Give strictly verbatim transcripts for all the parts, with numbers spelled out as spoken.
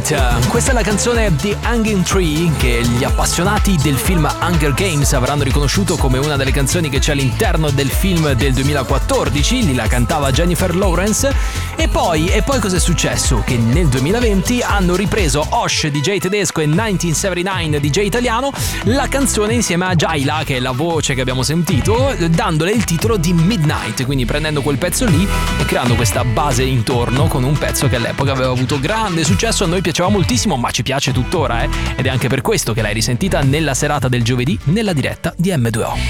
Midnight. Questa è la canzone The Hanging Tree che gli appassionati del film Hunger Games avranno riconosciuto come una delle canzoni che c'è all'interno del film del duemilaquattordici. Lì la cantava Jennifer Lawrence. E poi, e poi cos'è successo? Che nel duemilaventi hanno ripreso Osh D J tedesco e millenovecentonovantanove D J italiano la canzone insieme a Jaila, che è la voce che abbiamo sentito, dandole il titolo di Midnight, quindi prendendo quel pezzo lì e creando questa base intorno con un pezzo che all'epoca aveva avuto grande successo. A noi piaceva moltissimo, ma ci piace tuttora, eh? Ed è anche per questo che l'hai risentita nella serata del giovedì nella diretta di M due O.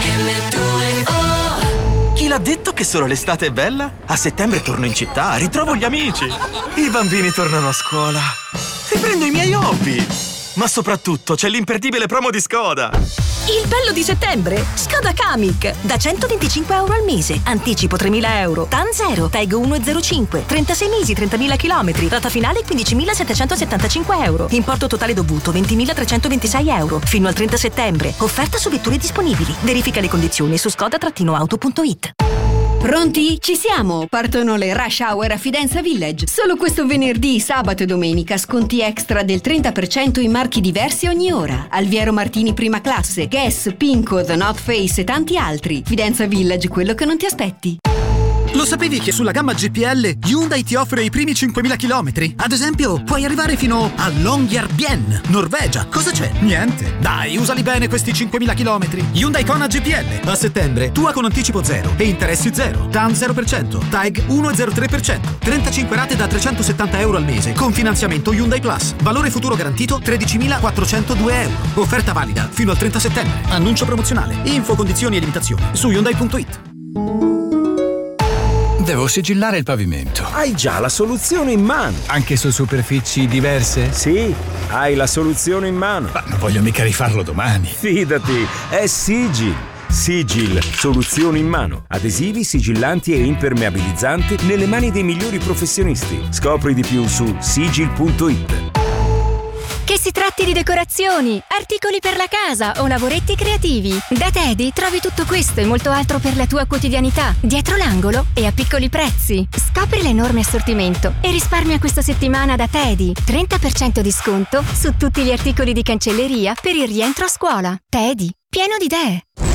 Chi l'ha detto che solo l'estate è bella? A settembre torno in città, ritrovo gli amici. I bambini tornano a scuola. Riprendo i miei hobby. Ma soprattutto c'è l'imperdibile promo di Skoda. Il bello di settembre? Skoda Kamiq. Da centoventicinque euro al mese. Anticipo tremila euro. TAN zero. Tag uno zero cinque. trentasei mesi, trentamila chilometri. Rata finale quindicimilasettecentosettantacinque euro. Importo totale dovuto ventimilatrecentoventisei euro. Fino al trenta settembre. Offerta su vetture disponibili. Verifica le condizioni su skoda auto punto it. Pronti? Ci siamo! Partono le Rush Hour a Fidenza Village. Solo questo venerdì, sabato e domenica sconti extra del trenta per cento in marchi diversi ogni ora. Alviero Martini prima classe, Guess, Pinko, The North Face e tanti altri. Fidenza Village, quello che non ti aspetti. Lo sapevi che sulla gamma G P L Hyundai ti offre i primi cinquemila chilometri? Ad esempio, puoi arrivare fino a Longyearbyen, Norvegia. Cosa c'è? Niente. Dai, usali bene questi cinquemila chilometri. Hyundai Kona G P L. A settembre, tua con anticipo zero e interessi zero. TAN zero per cento. Tag uno zero tre per cento. trentacinque rate da trecentosettanta euro al mese con finanziamento Hyundai Plus. Valore futuro garantito tredicimilaquattrocentodue euro. Offerta valida fino al trenta settembre. Annuncio promozionale. Info, condizioni e limitazioni su Hyundai punto it. Devo sigillare il pavimento. Hai già la soluzione in mano. Anche su superfici diverse? Sì, hai la soluzione in mano. Ma non voglio mica rifarlo domani. Fidati, è Sigil. Sigil, soluzioni in mano. Adesivi, sigillanti e impermeabilizzanti nelle mani dei migliori professionisti. Scopri di più su sigil punto it. Che si tratti di decorazioni, articoli per la casa o lavoretti creativi, da Teddy trovi tutto questo e molto altro per la tua quotidianità, dietro l'angolo e a piccoli prezzi. Scopri l'enorme assortimento e risparmia questa settimana da Teddy. trenta per cento di sconto su tutti gli articoli di cancelleria per il rientro a scuola. Teddy, pieno di idee.